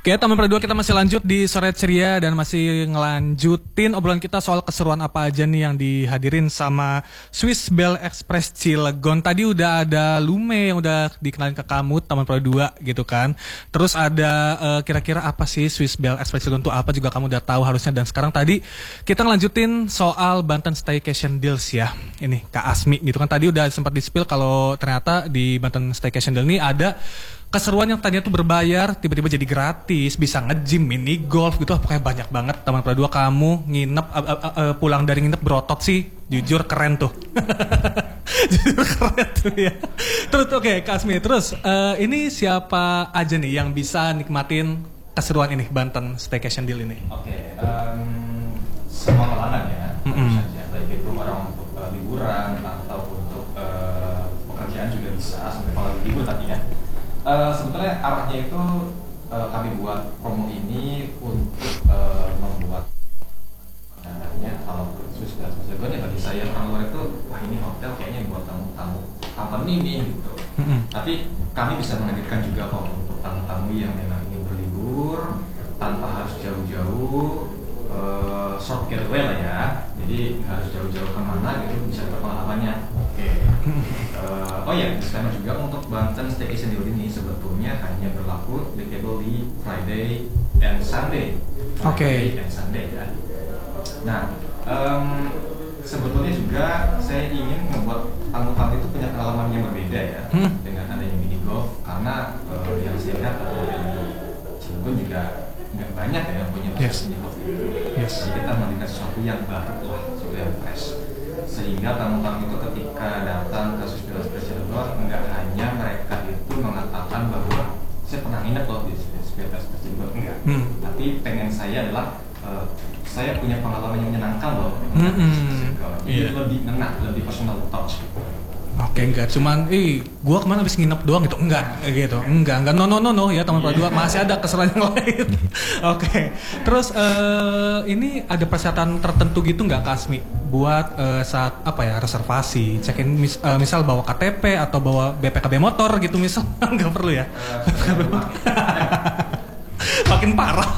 Oke, teman berdua kita masih lanjut di Sore Ceria dan masih ngelanjutin obrolan kita soal keseruan apa aja nih yang dihadirin sama Swiss Bell Express Cilegon. Tadi udah ada Lume yang udah dikenalin ke kamu, teman berdua gitu kan. Terus ada kira-kira apa sih Swiss Bell Express Cilegon itu apa juga kamu udah tahu harusnya. Dan sekarang tadi kita ngelanjutin soal Banten Staycation Deals ya. Ini Kak Asmi gitu kan. Tadi udah sempat di-spill kalau ternyata di Banten Staycation Deal ini ada keseruan yang tadinya tuh berbayar tiba-tiba jadi gratis, bisa nge-gym, mini golf gitu, pokoknya banyak banget. Teman berdua kamu nginep pulang dari nginep berotot sih, jujur keren tuh. Jujur keren tuh ya. Terus oke, Kak Asmi, terus ini siapa aja nih yang bisa nikmatin keseruan ini Banten Staycation Deal ini? Oke, semua kalangan ya, tentu saja. Baik itu orang untuk liburan atau untuk pekerjaan juga bisa, sampai kalau libur tadi ya. Sebetulnya arahnya itu kami buat promo ini untuk membuat dananya kalau Swiss Bell Express Cilegon ya, bagi saya orang luar itu wah ini hotel kayaknya buat tamu-tamu company ini gitu. Tapi kami bisa menghadirkan juga kok untuk tamu-tamu yang memang ingin berlibur tanpa harus jauh-jauh short getaway lah ya. Jadi harus jauh-jauh kemana gitu bisa dapat pengalamannya. Oke. Oh ya, disclaimer juga untuk Banten Staycation Deal ini sebetulnya hanya berlaku applicable di Friday and Sunday. Friday and Sunday ya. Nah, sebetulnya juga saya ingin membuat tamu-tamu itu punya pengalaman yang berbeda ya dengan adanya mini golf, karena yang saya lihat di Cilegon juga nggak banyak ya yang punya mini golf itu. Jadi kita memberikan sesuatu yang baru lah, sesuatu yang fresh, sehingga tamu-tamu itu ketika datang ke Swiss Bell Express Cilegon nggak hanya mereka itu mengatakan bahwa saya pernah nginep loh di Swiss Bell Express Cilegon, enggak, tapi pengen saya adalah saya punya pengalaman yang menyenangkan loh. Jadi lebih ngena, lebih personal touch. Oke, enggak cuman gua kemana habis nginep doang gitu, enggak gitu, enggak no ya teman berdua, masih ada keseruan yang lain. Oke. Terus ini ada persyaratan tertentu gitu nggak Kak Asmi buat saat apa ya reservasi, check-in misal bawa KTP atau bawa BPKB motor gitu misal? Nggak perlu ya. Makin parah.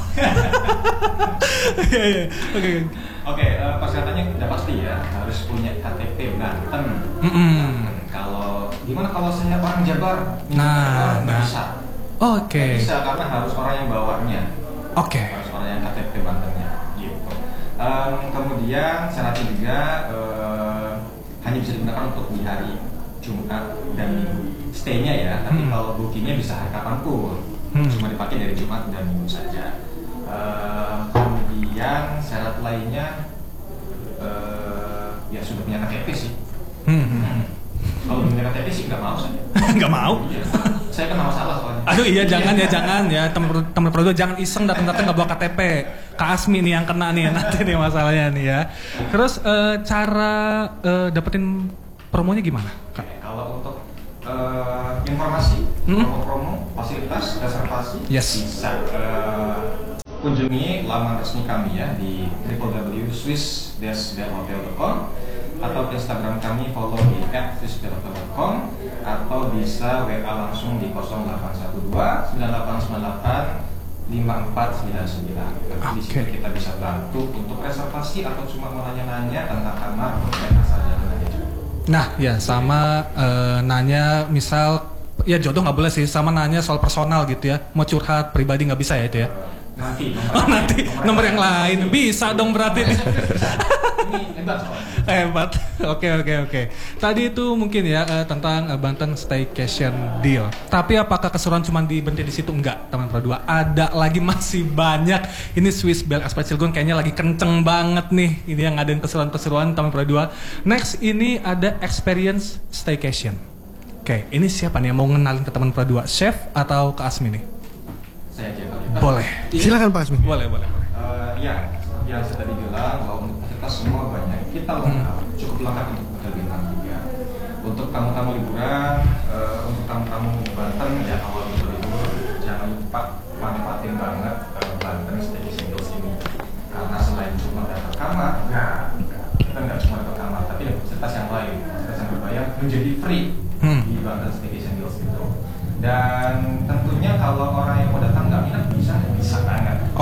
Oke, persyaratannya udah pasti ya, harus punya KTP Banten. Kalau gimana kalau saya orang Jabar? Nggak bisa. Oke. Bisa karena harus orang yang bawanya. Oke. Harus orang yang KTP Bantennya. Gitu. Kemudian syaratnya juga hanya bisa digunakan untuk di hari Jumat dan Minggu. Stay-nya ya, tapi kalau bookingnya bisa hari kapanpun. Cuma dipakai dari Jumat dan Minggu saja. Kemudian syarat lainnya ya sudah punya KTP sih. Kalau punya KTP sih nggak mau saya. Nggak mau? Iya. Saya kena masalah soalnya. Aduh iya jangan ya teman berdua jangan iseng datang nggak bawa KTP. Kak Asmi nih yang kena nih nanti nih masalahnya nih ya. Terus cara dapetin promonya gimana Kak? Kalau untuk informasi, promo, fasilitas, reservasi bisa kunjungi laman resmi kami ya di www.swiss-bellhotel.com atau Instagram kami follow di @swissbellhotel.com atau bisa WA langsung di 0812 9898 5499. Di situ kita bisa bantu untuk reservasi atau cuma mau nanya-nanya tentang kamar atau asal jalan aja juga. Nah ya sama nanya misal ya jodoh nggak boleh sih, sama nanya soal personal gitu ya, mau curhat pribadi nggak bisa ya itu ya. Nanti nomor yang lain bisa dong berarti. Ini hebat soalnya. Hebat. Oke. Tadi itu mungkin ya tentang Banten Staycation Deal. Tapi apakah keseruan cuma berhenti di situ? Enggak, teman berdua. Ada lagi masih banyak. Ini Swiss Bell Express Cilegon kayaknya lagi kenceng banget nih. Ini yang ngadain keseruan-keseruan teman berdua. Next ini ada Experience Staycation. Oke, ini siapa nih yang mau ngenalin ke teman berdua? Chef atau Kak Asmi nih? Saya aja kali. Boleh. Silakan Pak Asmi. Boleh. Ya, yang saya tadi bilang bahwa untuk fasilitas semua banyak. Kita lengkap, cukup lengkap untuk hotel bintang 3. Untuk tamu-tamu liburan, untuk tamu-tamu Banten ya awal berlibur jangan lupa manfaatin banget Banten Staycation Deals ini. Karena selain cuma dapat kamar, kita nggak cuma dapat kamar, tapi ada fasilitas yang lain, fasilitas yang berbayar menjadi free di Banten Staycation Deals itu. Dan tentunya kalau orang yang mau datang nggak minat bisa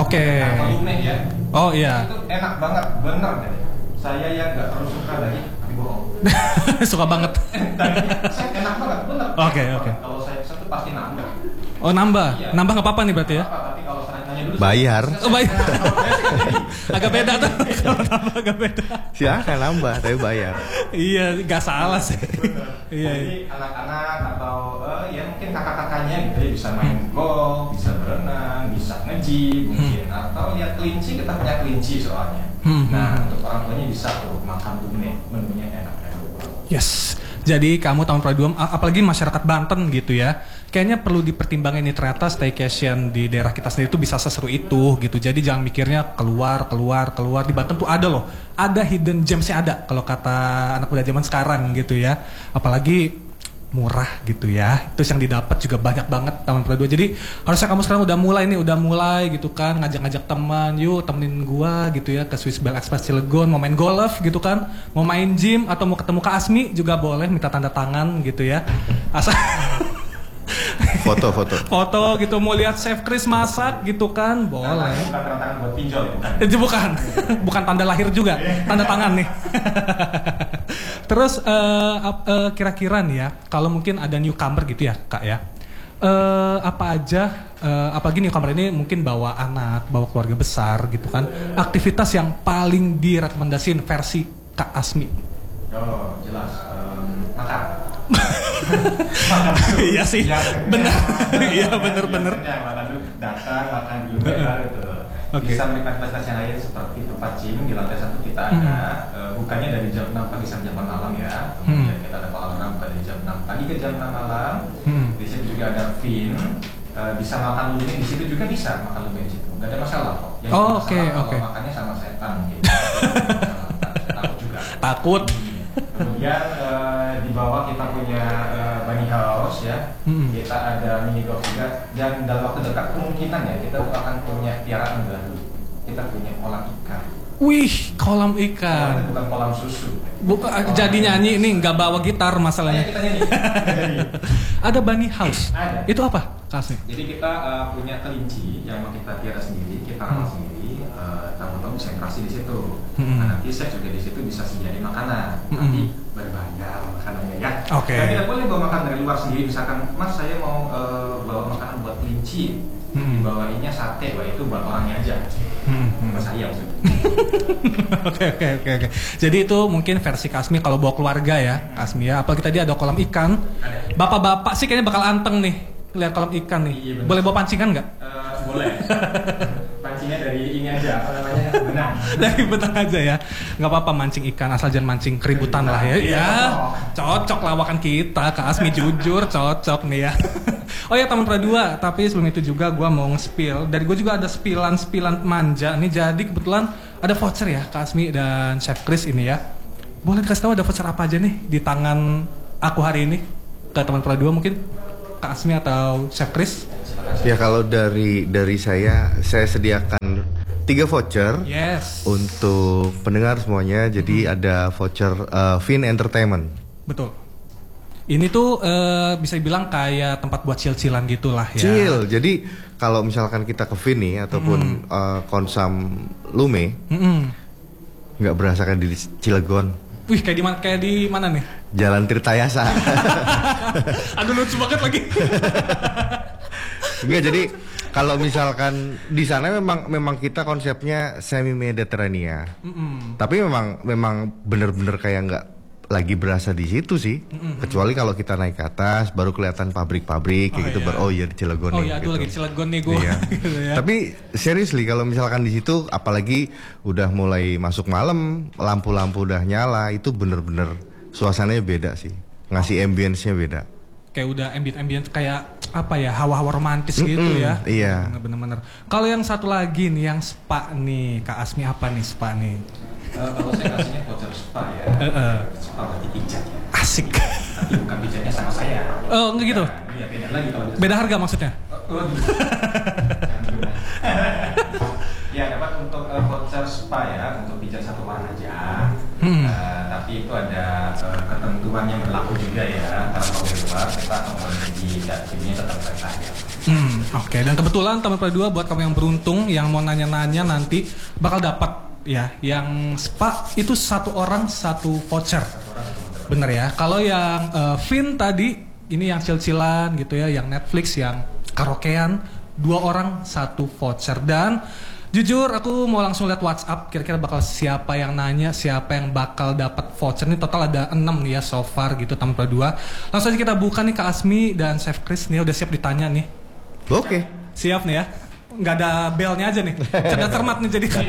Oke. Atau lume ya. Oh iya. Itu enak banget, bener deh. Saya yang nggak terlalu suka lagi, tapi bohong. Suka banget. Saya enak banget, bener. Oke. Kalau saya pesan tuh pasti nambah. Oh nambah, Iya. nambah nggak apa-apa nih berarti ya? Tapi kalau saya nanya dulu. Bayar. Oh bayar. Kalau saya sih nggak jadi. Agak beda tuh. Kalau nambah agak beda. Silakan nambah, tapi bayar. Iya, nggak salah sih. Iya. Jadi anak-anak atau ya mungkin kakak-kakaknya gitu ya bisa main golf, bisa berenang, bisa nge-gym mungkin atau lihat kelinci, kita punya kelinci soalnya. Nah untuk orang tuanya bisa tuh makan lume, menunya enak. Yes. Jadi kamu tahun Praduam, apalagi masyarakat Banten gitu ya, kayaknya perlu dipertimbangkan ini ternyata staycation di daerah kita sendiri itu bisa seseru itu gitu. Jadi jangan mikirnya keluar. Di Banten tuh ada loh, ada hidden gemsnya ada kalau kata anak muda zaman sekarang gitu ya. Apalagi murah gitu ya, terus yang didapat juga banyak banget Taman Praduam. Jadi harusnya kamu sekarang udah mulai gitu kan, ngajak-ngajak teman, yuk temenin gua gitu ya ke Swiss Bell Express Cilegon, mau main golf gitu kan, mau main gym atau mau ketemu Kak Asmi juga boleh, minta tanda tangan gitu ya, asal Foto. foto gitu, mau lihat Chef Chris masak gitu kan, boleh. Bukan tangan buat pinjol ya, bukan? Itu bukan tanda lahir juga, tanda tangan nih. Terus kira-kira nih ya, kalau mungkin ada newcomer gitu ya Kak ya, apa aja, apalagi newcomer ini mungkin bawa anak, bawa keluarga besar gitu kan, aktivitas yang paling direkomendasiin versi Kak Asmi? Oh jelas, makan. Iya sih, benar. Iya benar. Makan dulu, makan dulu gitu. Oke. Bisa menikmati fasilitas yang lain seperti tempat gym di lantai 1 kita ada, bukannya dari jam 6 pagi sampai jam 4 malam ya. Kemudian kita ada kolam renang buka dari jam 6 pagi ke jam 6 malam. Di situ juga ada fin, bisa makan lume di situ juga bisa makan lume di situ. Gak ada masalah kok. Yang Oke. kalau makannya sama setan gitu. Takut juga. Takut. Kemudian di bawah kita punya bunny house ya, kita ada mini golf juga, dan dalam waktu dekat kemungkinan ya kita akan punya piaraan baru, kita punya kolam ikan. Wih, kolam ikan. Bukan kolam susu. Jadi nyanyi nih, nggak bawa gitar masalahnya. Kita nyanyi. Ada bunny house. Ada. Itu apa, Kak Asmi? Jadi kita punya kelinci yang mau kita piara sendiri, kita rawat sendiri. Tamu-tamu bisa interaksi di situ. Nah, nanti saya juga di situ bisa sediain makanan, tapi berbayar makanannya ya. Oke. Dan tidak boleh bawa makan dari luar sendiri. Misalkan, Mas saya mau bawa makanan buat kelinci, dibawainnya sate, wah itu buat orangnya aja. Buat saya maksudnya. Oke. Jadi itu mungkin versi Kasmi kalau bawa keluarga ya, Kasmi ya. Apalagi tadi ada kolam ikan. Ada. Bapak-bapak sih kayaknya bakal anteng nih lihat kolam ikan nih. Iya, bener. Boleh bawa pancingan nggak? Boleh. Pancingnya dari ini aja, apa namanya? Benang. Dari benang aja ya. Nggak apa-apa mancing ikan asal jangan mancing keributan lah ya. Iya, Ya, cocok lawakan kita. Kak Asmi jujur cocok nih ya. Oh ya Taman Praduam, tapi sebelum itu juga gue mau nge-spill. Dari gue juga ada spilan manja nih. Jadi kebetulan ada voucher ya Kak Asmi dan Chef Chris ini ya. Boleh dikasih tahu ada voucher apa aja nih di tangan aku hari ini ke Taman Praduam mungkin Kak Asmi atau Chef Chris? Ya kalau dari saya sediakan 3 voucher. Yes. Untuk pendengar semuanya. Jadi ada voucher Fin Entertainment. Betul. Ini tuh bisa dibilang kayak tempat buat chill-chillan gitulah ya. Chill. Jadi kalau misalkan kita ke Fin nih ataupun konsum lume, nggak berasa kan di Cilegon. Wih, kayak di mana nih? Jalan Tirtayasa. Aduh lucu banget lagi. Enggak, jadi kalau misalkan di sana memang kita konsepnya semi Mediterania. Tapi memang bener-bener kayak nggak lagi berasa di situ sih. Kecuali kalau kita naik ke atas baru kelihatan pabrik-pabrik kayak gitu. Iya. Oh iya di Cilegon Oh nih. iya, aduh gitu. lagi di Cilegon nih gue. Iya. Gitu ya. Tapi seriously kalau misalkan di situ apalagi udah mulai masuk malam, lampu-lampu udah nyala, itu bener-bener suasananya beda sih. Ngasih ambience-nya beda. Kayak udah ambient kayak apa ya, hawa-hawa romantis gitu ya. Iya. Bener-bener. Kalau yang satu lagi nih yang spa nih, Kak Asmi apa nih spa nih? Kalau saya kasihnya voucher spa ya. Spa berarti pijat ya. Asik. Tapi bukan pijatnya sama saya. Oh enggak gitu? Iya beda lagi kalau Beda harga maksudnya? Ya dapat untuk voucher spa ya, untuk pijat 1 orang aja. Tapi itu ada ketentuan yang berlaku juga ya. Karena kalau di luar kita akan jadi jadinya tetap berbayar. Oke. Dan kebetulan teman kedua buat kamu yang beruntung yang mau nanya-nanya nanti bakal dapat ya. Yang spa itu 1 orang 1 voucher. Bener ya. Kalau yang Vin tadi ini yang cil-cilan gitu ya, yang Netflix, yang karaokean 2 orang 1 voucher. Dan jujur aku mau langsung lihat WhatsApp kira-kira bakal siapa yang nanya, siapa yang bakal dapat voucher. Ini total ada 6 nih ya so far gitu tamu kedua. Langsung aja kita buka nih Kak Asmi dan Chef Chris nih udah siap ditanya nih. Oke. Siap nih ya. Nggak ada belnya aja nih. Cerdas cermat nih jadi.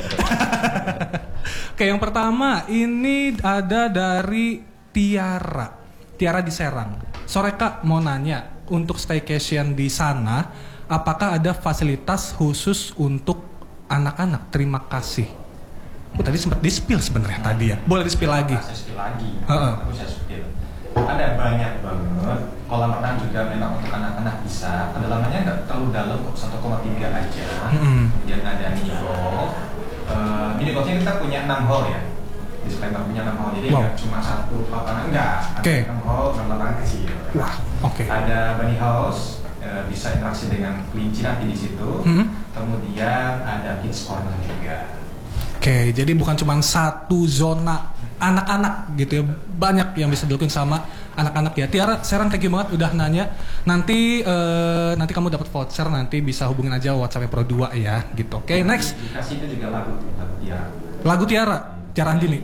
Oke, yang pertama ini ada dari Tiara. Tiara di Serang. Sore Kak mau nanya, untuk staycation di sana apakah ada fasilitas khusus untuk anak-anak? Terima kasih. Tadi sempat di-spill sebenarnya tadi ya. Boleh di-spill lagi. Saya spill lagi. Aku saya spill. Ada banyak banget. Kolam renang juga memang untuk anak-anak bisa. Kedalamannya nggak terlalu dalam, kok 1,3 aja. Kemudian ada mini golf. Mini golfnya kita punya 6 hole ya. Disclaimer punya 6 hole. Jadi nggak cuma 1 lapangan, enggak. Ada 6 hole, 6 lapangan kecil. Wah, oke. Ada bunny house. Bisa interaksi dengan kelinci nanti di situ. Kemudian ada kids corner juga. Oke, jadi bukan cuma 1 zona anak-anak gitu ya, banyak yang bisa dilakukan sama anak-anak ya. Tiara, Serang thank you banget udah nanya. Nanti kamu dapat voucher, nanti bisa hubungin aja WhatsApp Pro 2 ya gitu. Oke, next. Dikasih itu juga lagu Tiara. Lagu Tiara, Tiara Andini.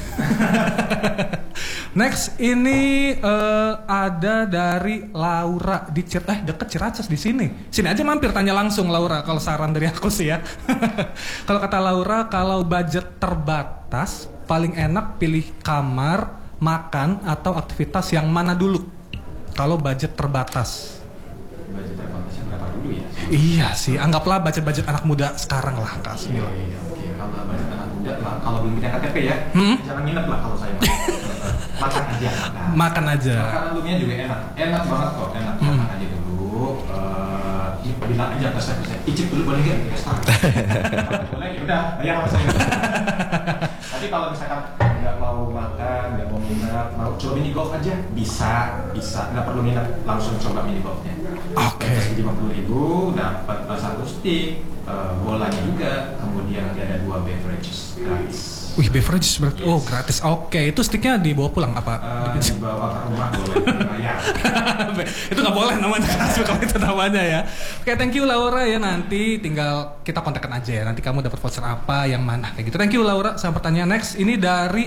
Next ini ada dari Laura di deket Ciracas di sini. Sini aja mampir tanya langsung Laura kalau saran dari aku sih ya. Kalau kata Laura, kalau budget terbatas paling enak pilih kamar, makan atau aktivitas yang mana dulu? Kalau budget terbatas. Budget terbatasnya berapa dulu ya? Iya sih, anggaplah budget anak muda sekarang lah Kak Asmi. Oke, kalau budget anak muda lah, kalau belum punya KTP ya, jangan nginep lah kalau saya mau. Makan aja. Makan aja. Makanan dulunya juga enak banget kok, enak. Makan aja dulu. Bilang aja ke saya, icip dulu boleh nggak di restoran? Boleh, ya udah, bayar sama saya. Tapi kalau misalkan nggak mau makan, nggak mau nginep, mau coba mini golf aja, bisa, nggak perlu nginep, langsung coba mini golfnya. Oke. 50.000 dapat 1 stick, bolanya juga, kemudian nanti ada 2 beverages gratis. Wih, beverages berarti, oh gratis. Oke, itu sticknya dibawa pulang apa? Dibawa ke rumah boleh dibayar. Itu nggak boleh namanya kalau itu namanya ya. Oke, thank you Laura ya, nanti tinggal kita kontakkan aja ya. Nanti kamu dapat voucher apa yang mana kayak gitu. Thank you Laura. Sama pertanyaan next ini dari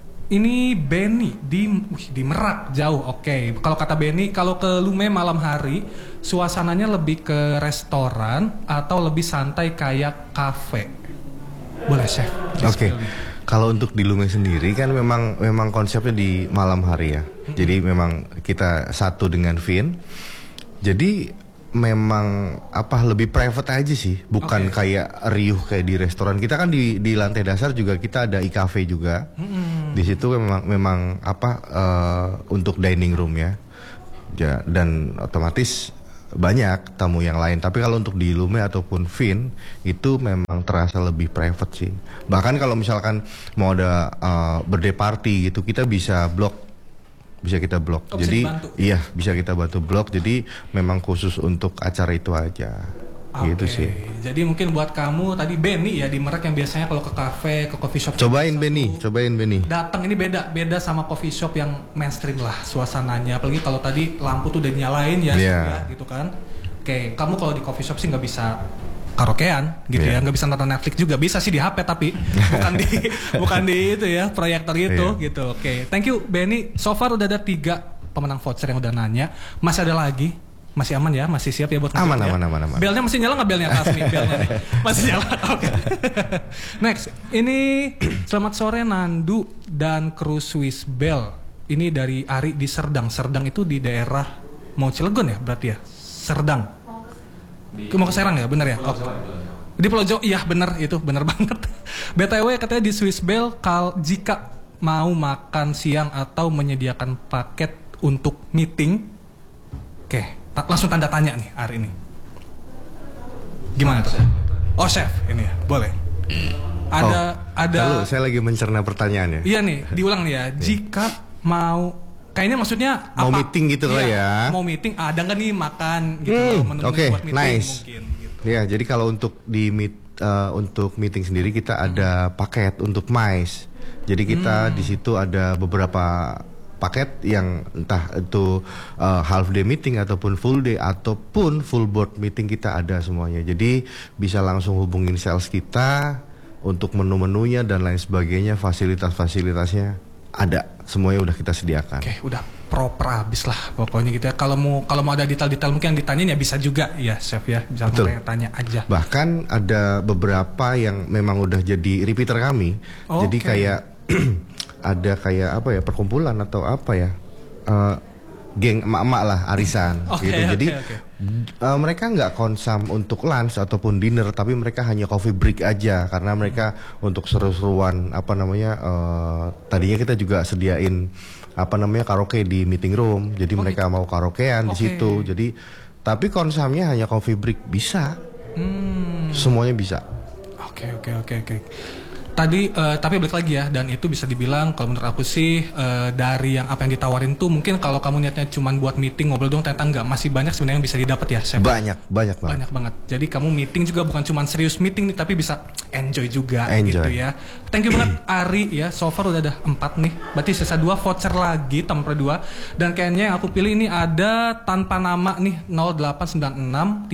Benny di Merak jauh. Oke. Kalau kata Benny, kalau ke Lume malam hari suasananya lebih ke restoran atau lebih santai kayak kafe? Boleh Chef. Oke. Kalau untuk di Lume sendiri kan memang konsepnya di malam hari ya. Jadi memang kita satu dengan Vin. Jadi memang lebih private aja sih, bukan kayak riuh kayak di restoran. Kita kan di lantai dasar juga kita ada e-cafe juga. Di situ memang untuk dining room ya. Dan otomatis banyak tamu yang lain. Tapi kalau untuk di Lume ataupun Vin itu memang terasa lebih private sih. Bahkan kalau misalkan mau ada birthday party gitu, kita bisa kita blok. Jadi iya, bisa kita bantu blok. Jadi memang khusus untuk acara itu aja. Gitu sih. Jadi mungkin buat kamu tadi Benny ya di Merak yang biasanya kalau ke kafe, ke coffee shop. Cobain Benny. Datang ini beda sama coffee shop yang mainstream lah suasananya. Apalagi kalau tadi lampu tuh udah nyalain ya, gitu kan. Oke, kamu kalau di coffee shop sih nggak bisa karaokean gitu ya, nggak bisa nonton Netflix juga, bisa sih di HP tapi bukan di itu ya proyektor itu gitu. Oke, thank you Benny. So far udah ada 3 pemenang voucher yang udah nanya. Masih ada lagi? Masih aman ya? Masih siap ya buat aman. Belnya masih nyala nggak belnya Asmi? Belnya nih masih nyala. Oke. Next, ini selamat sore Nandu dan kru Swiss Bell. Ini dari Ari di Serdang. Serdang itu di daerah mau Cilegon ya berarti ya? Serdang. Mau ke Serang ya, bener ya? Di Pulau Jawa, iya bener itu, bener banget. BTW katanya di Swiss Bell jika mau makan siang atau menyediakan paket untuk meeting, langsung tanda tanya nih hari ini. Gimana tuh? Oh chef, ini ya, boleh. Ada. Lalu saya lagi mencerna pertanyaannya. Iya nih, diulang nih ya. Jika mau kayaknya maksudnya Mau apa? meeting gitu lah ya. Mau meeting, ada nggak nih makan gitu menu Oke, buat meeting nice. mungkin gitu. Ya, jadi kalau untuk untuk meeting sendiri kita ada paket untuk MICE. Jadi kita di situ ada beberapa paket yang entah itu half day meeting ataupun full day ataupun full board meeting, kita ada semuanya. Jadi bisa langsung hubungin sales kita untuk menu-menunya dan lain sebagainya, fasilitas-fasilitasnya ada, semuanya udah kita sediakan. Oke, udah proper habis lah pokoknya gitu ya. Kalau mau ada detail-detail mungkin yang ditanyain ya bisa juga ya chef ya, bisa tanya aja. Bahkan ada beberapa yang memang udah jadi repeater kami. Jadi kayak ada kayak apa ya, perkumpulan atau apa ya, geng emak-emak lah, arisan gitu. Jadi mereka nggak konsum untuk lunch ataupun dinner, tapi mereka hanya coffee break aja karena mereka untuk seru-seruan apa namanya. Tadinya kita juga sediain apa namanya karaoke di meeting room. Jadi mereka mau karaokean di situ. Jadi tapi konsumnya hanya coffee break, bisa. Semuanya bisa. Oke. Tadi tapi balik lagi ya, dan itu bisa dibilang kalau menurut aku sih dari yang apa yang ditawarin tuh mungkin kalau kamu niatnya cuma buat meeting ngobrol dong, ternyata enggak, masih banyak sebenarnya yang bisa didapat ya chef. Banyak banget. Jadi kamu meeting juga bukan cuma serius meeting nih, tapi bisa enjoy juga gitu ya. Thank you banget Ari ya. So far udah ada 4 nih. Berarti sisa 2 voucher lagi tambah 2. Dan kayaknya yang aku pilih ini ada tanpa nama nih, 0896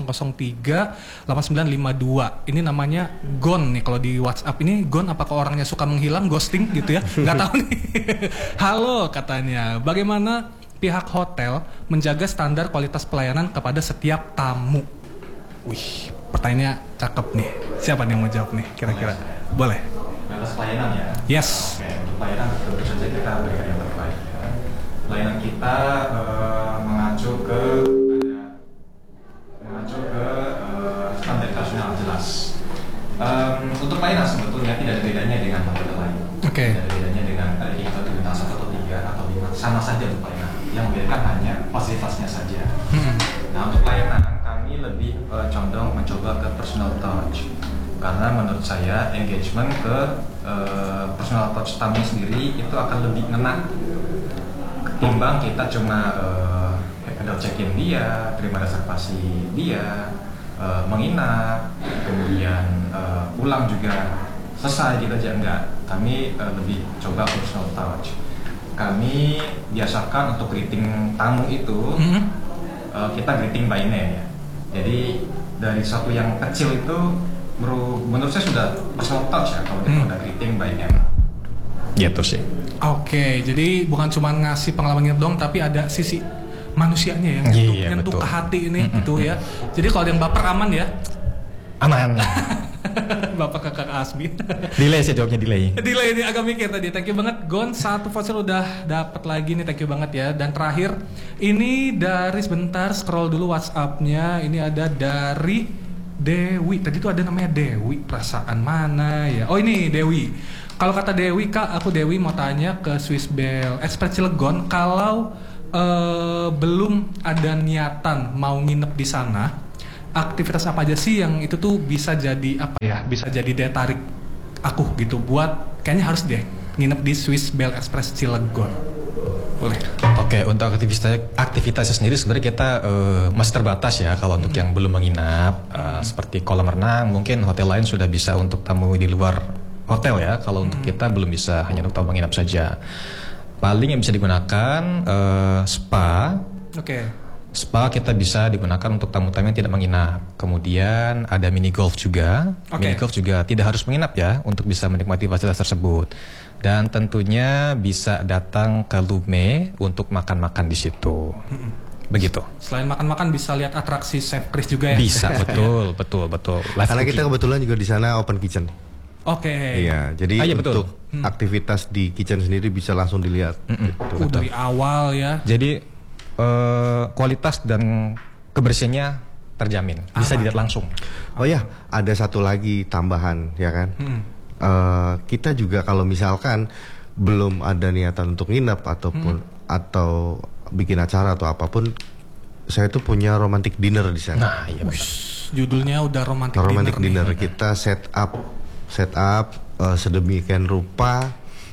3003 8952. Ini namanya Gon nih kalau di WhatsApp. Ini Gon apakah orangnya suka menghilang, ghosting gitu ya? Nggak tahu nih. Halo katanya, bagaimana pihak hotel menjaga standar kualitas pelayanan kepada setiap tamu? Wih, pertanyaannya cakep nih. Siapa nih yang mau jawab nih kira-kira? Boleh. Kualitas pelayanan ya? Yes. Oke, untuk pelayanan tentu saja kita berikan yang terbaik ya. Pelayanan kita mengacu ke standar internasional jelas. Untuk pelayanan sebetulnya tidak ada bedanya dengan hotel lain. Tidak ada bedanya dengan kita di bintang 1 atau 3 atau 5, sama saja untuk pelayanan. Yang membedakan hanya fasilitasnya saja. Nah, untuk pelayanan kami lebih condong mencoba ke personal touch, karena menurut saya engagement ke personal touch tamu sendiri itu akan lebih ngena ketimbang kita cuma handle check-in dia, terima reservasi dia, menginap, kemudian pulang juga selesai gitu aja. Enggak, kami lebih coba personal touch. Kami biasakan untuk greeting tamu itu kita greeting by name ya. Jadi dari satu yang kecil itu menurut saya sudah personal touch ya kalau kita udah greeting by name. Gitu sih. Oke, jadi bukan cuma ngasih pengalaman nginep doang, tapi ada sisi manusianya yang nyentuh ke hati ini gitu ya. Jadi kalau ada yang baper aman ya. Aman. Bapak kakak Asmi. Delay sih jawabnya, delay ini agak mikir tadi. Thank you banget Gon, 1 voucher udah dapat lagi nih, thank you banget ya. Dan terakhir ini dari sebentar scroll dulu WhatsApp-nya. Ini ada dari Dewi. Tadi tuh ada namanya Dewi, perasaan mana ya? Oh ini Dewi. Kalau kata Dewi, Kak, aku Dewi mau tanya ke Swiss Bell Express Cilegon, kalau belum ada niatan mau nginep di sana, aktivitas apa aja sih yang itu tuh bisa jadi apa ya, bisa jadi daya tarik aku gitu buat kayaknya harus deh nginep di Swiss Bell Express Cilegon. Boleh. Oke, untuk aktivitasnya sendiri sebenarnya kita masih terbatas ya. Kalau untuk yang belum menginap seperti kolam renang, mungkin hotel lain sudah bisa untuk tamu di luar hotel ya. Kalau untuk kita belum bisa, hanya untuk tamu menginap saja. Paling yang bisa digunakan spa. Spa kita bisa digunakan untuk tamu-tamu yang tidak menginap. Kemudian ada mini golf juga. Mini golf juga tidak harus menginap ya untuk bisa menikmati fasilitas tersebut. Dan tentunya bisa datang ke Lume untuk makan-makan di situ. Begitu. Selain makan-makan bisa lihat atraksi Chef Chris juga ya. Bisa, betul. Karena kita kebetulan juga di sana open kitchen. Iya, jadi untuk aktivitas di kitchen sendiri bisa langsung dilihat. Gitu. Dari awal ya. Jadi kualitas dan kebersihannya terjamin, bisa dilihat langsung. Oh ya, ada satu lagi tambahan ya kan. Kita juga kalau misalkan belum ada niatan untuk nginep ataupun atau bikin acara atau apapun, saya tuh punya romantic dinner di sana. Nah, iya benar. Judulnya udah romantic dinner. Kita set up sedemikian rupa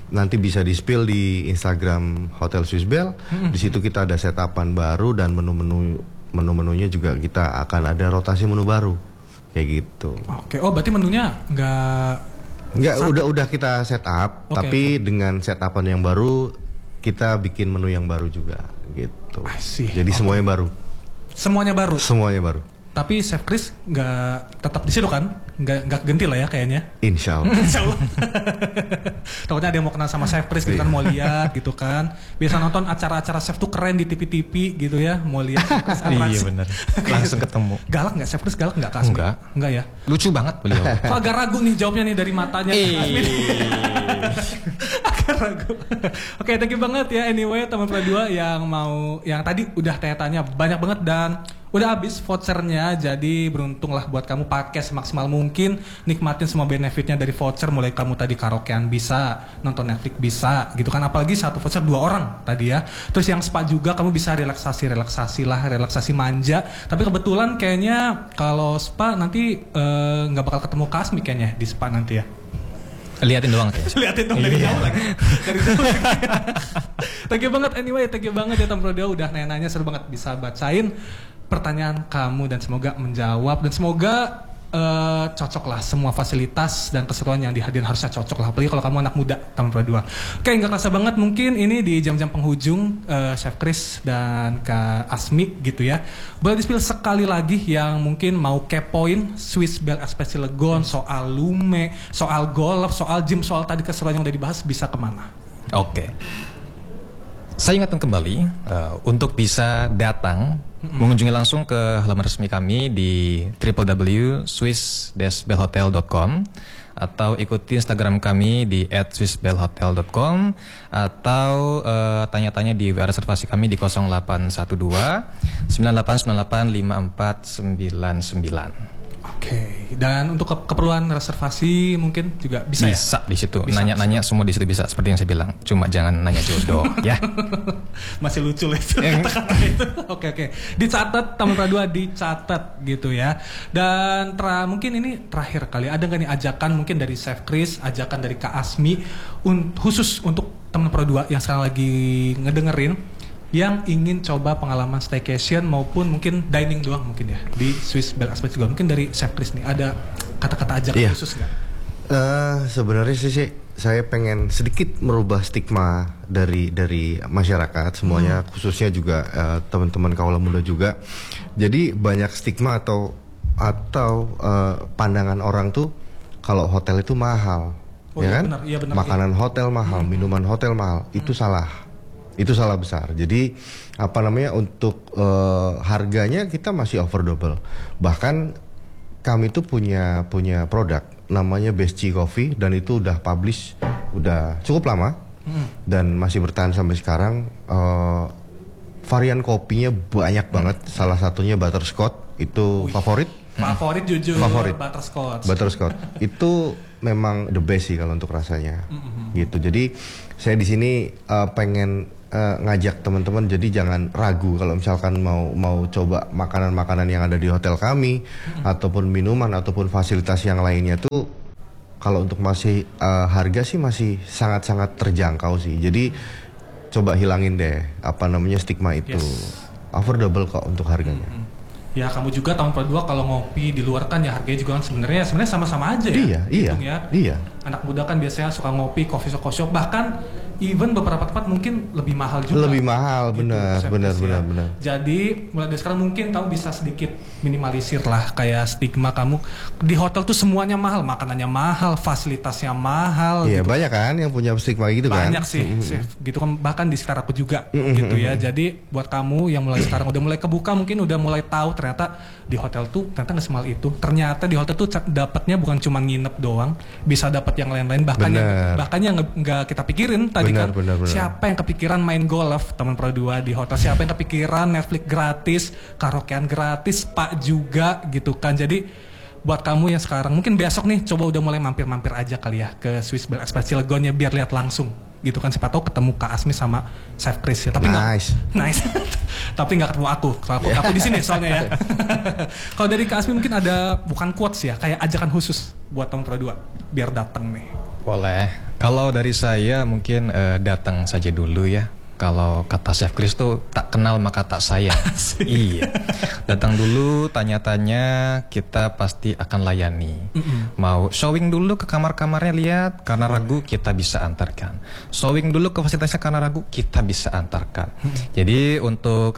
nanti bisa di-spill di Instagram Hotel Swiss Bell. Di situ kita ada setapan baru dan menu-menunya juga kita akan ada rotasi menu baru kayak gitu. Oke, oh berarti menunya Nggak, udah kita set up, tapi dengan setapan yang baru kita bikin menu yang baru juga gitu. Jadi semuanya baru. Semuanya baru. Semuanya baru. Tapi Chef Chris nggak tetap di situ kan? Nggak ganti lah ya kayaknya. Insya Allah. Insya Allah. Takutnya ada yang mau kenal sama Chef Chris gitu kan, mau lihat gitu kan. Biasa nonton acara-acara chef tuh keren di TV-TV gitu ya, mau lihat Chef Chris Iya benar. Langsung ketemu. Galak nggak Chef Chris? Galak nggak Kak Asmi? Enggak ya. Lucu banget beliau. Kok agak ragu nih jawabnya nih dari matanya. Agak ragu. Oke, thank you banget ya anyway teman Pro 2 yang tadi udah tanya-tanya banyak banget dan udah habis vouchernya, jadi beruntunglah buat kamu, pakai semaksimal mungkin, nikmatin semua benefitnya dari voucher, mulai kamu tadi karaokean bisa, nonton Netflix bisa gitu kan, apalagi satu voucher 2 orang tadi ya. Terus yang spa juga kamu bisa relaksasi manja, tapi kebetulan kayaknya kalau spa nanti nggak bakal ketemu Kasmi kayaknya di spa nanti ya. Liatin doang. Liatin dong dari jauh lagi. Dari jauh lagi. Thank you banget anyway, thank you banget ya Tom Pro 2 udah nanya-nanya, seru banget bisa bacain pertanyaan kamu dan semoga menjawab dan semoga cocok lah semua fasilitas dan keseruan yang dihadirin, harusnya cocok lah apalagi kalau kamu anak muda Taman Pro 2. Oke, nggak kerasa banget mungkin ini di jam-jam penghujung Chef Chris dan Kak Asmi gitu ya. Boleh di-spill sekali lagi yang mungkin mau kepoin Swiss Bell Express Cilegon soal Lume, soal golf, soal gym, soal tadi keseruan yang udah dibahas, bisa kemana? Oke. Saya ingatkan kembali untuk bisa datang mengunjungi langsung ke halaman resmi kami di www.swiss-bellhotel.com atau ikuti Instagram kami di @swissbellhotel.com atau tanya-tanya di WA reservasi kami di 0812 9898 5499. Oke, dan untuk keperluan reservasi mungkin juga bisa ya? Di situ. Nanya-nanya semua di situ bisa, seperti yang saya bilang. Cuma jangan nanya jodoh ya. Masih lucu lah itu kata-kata itu. Oke. Dicatat Taman Pro 2, dicatat gitu ya. Dan mungkin ini terakhir kali, ada nggak nih ajakan mungkin dari Chef Chris, ajakan dari Kak Asmi khusus untuk Taman Pro 2 yang sekarang lagi ngedengerin, yang ingin coba pengalaman staycation maupun mungkin dining doang mungkin ya di Swiss Bell Express juga, mungkin dari Chef Chris nih ada kata-kata ajakan khusus nggak? Sebenarnya sih saya pengen sedikit merubah stigma dari masyarakat semuanya, khususnya juga teman-teman kaula muda juga. Jadi banyak stigma atau pandangan orang tuh kalau hotel itu mahal, ya kan? Benar, makanan hotel mahal, minuman hotel mahal, itu salah. Itu salah besar. Jadi untuk harganya kita masih affordable. Bahkan kami tuh punya produk namanya Besti Coffee dan itu udah publish udah cukup lama dan masih bertahan sampai sekarang. Varian kopinya banyak banget. Salah satunya butterscotch itu favorit. Favorit jujur. Favorit. Butterscotch. Itu memang the best sih kalau untuk rasanya. Gitu. Jadi saya di sini pengen ngajak teman-teman, jadi jangan ragu kalau misalkan mau coba makanan-makanan yang ada di hotel kami ataupun minuman ataupun fasilitas yang lainnya tuh, kalau untuk masih harga sih masih sangat-sangat terjangkau sih. Jadi coba hilangin deh stigma itu. Affordable kok untuk harganya. Ya kamu juga Taman Pro 2 kalau ngopi di luar kan ya harganya juga kan sebenarnya sama-sama aja ya. Iya. Anak muda kan biasanya suka ngopi, coffee shop, bahkan even beberapa tempat mungkin lebih mahal juga. Lebih mahal, gitu, benar. Jadi mulai dari sekarang mungkin kamu bisa sedikit minimalisir lah kayak stigma kamu di hotel tuh semuanya mahal, makanannya mahal, fasilitasnya mahal. Iya, gitu. Banyak kan yang punya stigma gitu kan. Banyak sih, gitu kan, bahkan di sekitar aku juga gitu ya. Jadi buat kamu yang mulai sekarang udah mulai kebuka, mungkin udah mulai tahu ternyata di hotel tuh ternyata nggak semahal itu. Ternyata di hotel tuh dapatnya bukan cuma nginep doang, bisa dapat yang lain-lain bahkan yang nggak kita pikirin tadi. Benar. Siapa yang kepikiran main golf Taman Pro 2 di hotel? Siapa yang kepikiran Netflix gratis, karaokean gratis, Pak juga gitu kan. Jadi buat kamu yang sekarang mungkin besok nih coba udah mulai mampir-mampir aja kali ya ke Swiss Bell Express Cilegon ya, biar lihat langsung gitu kan, siapa tahu ketemu Kak Asmi sama Chef Chris ya. Tapi nice. Tapi nggak ketemu aku di sini soalnya ya. Kalau dari Kak Asmi mungkin ada bukan quotes ya, kayak ajakan khusus buat Taman Pro 2 biar datang nih. Boleh. Kalau dari saya mungkin datang saja dulu ya. Kalau kata Chef Chris tuh tak kenal maka tak sayang. Iya. Datang dulu, tanya-tanya, kita pasti akan layani. Mau showing dulu ke kamar-kamarnya lihat, karena ragu kita bisa antarkan. Showing dulu ke fasilitasnya karena ragu kita bisa antarkan. Jadi untuk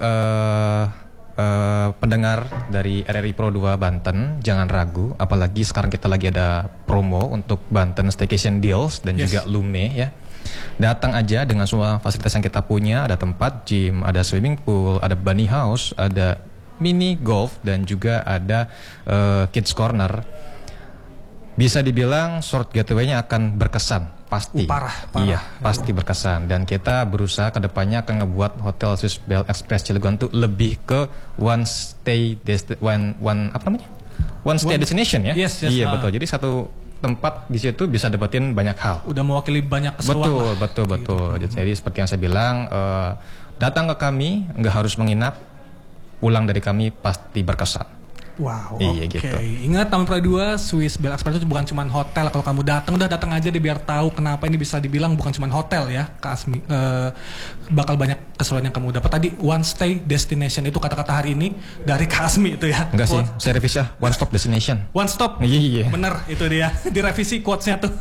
pendengar dari RRI Pro 2 Banten, jangan ragu, apalagi sekarang kita lagi ada promo untuk Banten Staycation Deals dan juga Lume ya. Datang aja dengan semua fasilitas yang kita punya, ada tempat gym, ada swimming pool, ada bunny house, ada mini golf dan juga ada kids corner. Bisa dibilang short getaway-nya akan berkesan, pasti. Parah. Iya, pasti berkesan. Dan kita berusaha kedepannya akan ngebuat Hotel Swiss Bell Express Cilegon tuh lebih ke one stay destination ya. Yes, iya betul. Jadi satu tempat di situ bisa dapetin banyak hal. Udah mewakili banyak keseruan. Betul. Jadi seperti yang saya bilang, datang ke kami nggak harus menginap, pulang dari kami pasti berkesan. Wow, iya, oke. gitu. Ingat Taman Pura 2 Swiss Bell Express itu bukan cuma hotel. Kalau kamu datang, udah datang aja deh biar tahu kenapa ini bisa dibilang bukan cuma hotel ya, Kak Asmi. Bakal banyak keseruan yang kamu dapat. Tadi one stay destination itu kata-kata hari ini dari Kak Asmi itu ya. Enggak sih, saya revisnya one stop destination. One stop. Iya. Bener itu dia. Direvisi quotes-nya tuh.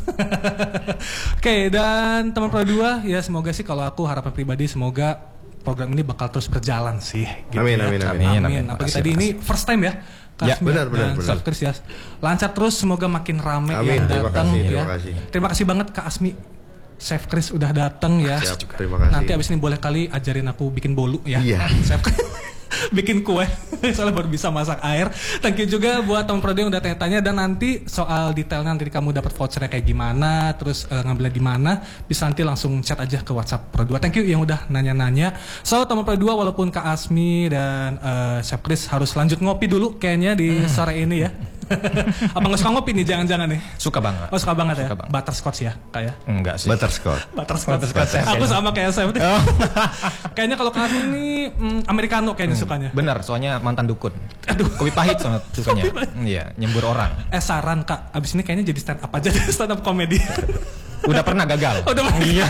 Oke, dan Taman Pura 2 ya semoga sih kalau aku harapan pribadi semoga program ini bakal terus berjalan sih. Gitu Amin. Apalagi tadi ini first time ya. Ya, benar. Chef ya. Lancar terus, semoga makin rame Amin, yang datang ya. terima kasih. Terima kasih banget Kak Asmi. Chef Chris udah datang ya. Siap, terima kasih. Nanti abis ini boleh kali ajarin aku bikin bolu ya. Iya. Chef bikin kue, soalnya baru bisa masak air. Thank you juga buat teman prodi yang udah tanya-tanya, dan nanti soal detailnya nanti kamu dapat vouchernya kayak gimana, terus ngambilnya di mana, bisa nanti langsung chat aja ke WhatsApp Pro 2. Thank you yang udah nanya-nanya. So teman Pro 2, walaupun Kak Asmi dan Chef Chris harus lanjut ngopi dulu kayaknya di sore ini ya. Apa nggak suka ngopi nih, jangan-jangan nih? Suka banget. Oh, suka banget ya? Suka banget. Butterscotch ya kayak? Enggak sih. Butterscotch. Butterscotch. Aku sama kayak saya. Kayaknya kalau Kak Asmi ini Americano kayaknya sukanya. Benar, soalnya mantan dukun. Aduh, kopi pahit soalnya sukanya. Iya, nyembur orang. Saran Kak, abis ini kayaknya jadi stand up aja deh, stand up komedi. Udah pernah gagal. Udah pernah. Iya.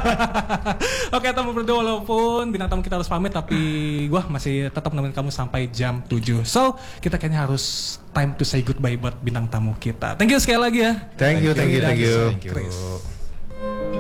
Oke, teman berdua, walaupun bintang tamu kita harus pamit, tapi gua masih tetap nemenin kamu sampai jam 7. So, kita kayaknya harus time to say goodbye buat bintang tamu kita. Thank you sekali lagi ya. Thank you. Thank you. Chris.